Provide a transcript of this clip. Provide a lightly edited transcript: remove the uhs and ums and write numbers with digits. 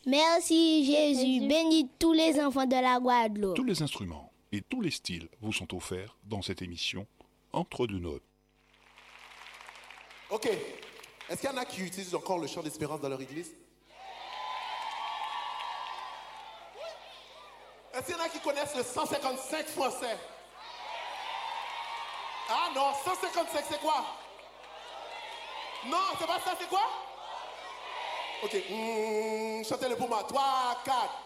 Merci Jésus, bénis tous les enfants de la Guadeloupe. Tous les instruments et tous les styles vous sont offerts dans cette émission Entre deux notes. Ok. Est-ce qu'il y en a qui utilisent encore le chant d'espérance dans leur église? Est-ce qu'il y en a qui connaissent le 155 français? Ah non, 155 c'est quoi? Non, c'est pas ça, c'est quoi? Ok, chantez-le pour moi. 3, 4.